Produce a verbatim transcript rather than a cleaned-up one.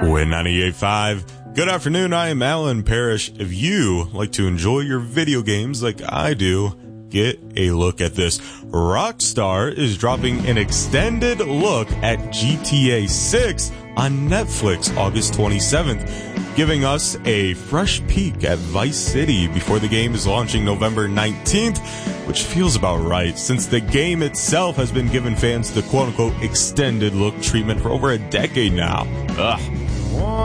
Win ninety-eight point five. Good afternoon, I am Alan Parrish. If you like to enjoy your video games like I do, get a look at this. Rockstar is dropping an extended look at G T A six on Netflix August twenty-seventh, giving us a fresh peek at Vice City before the game is launching November nineteenth, which feels about right since the game itself has been giving fans the quote-unquote extended look treatment for over a decade now. Ugh.